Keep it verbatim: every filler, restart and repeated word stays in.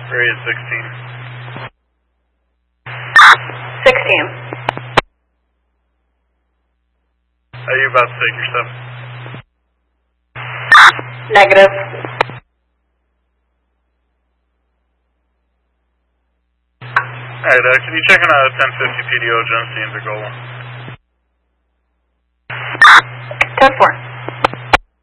Area sixteen. sixteen. Are you about to take your stuff? Negative. Alright, uh, can you check on uh, ten fifty P D O Genesee and Bergola? ten four.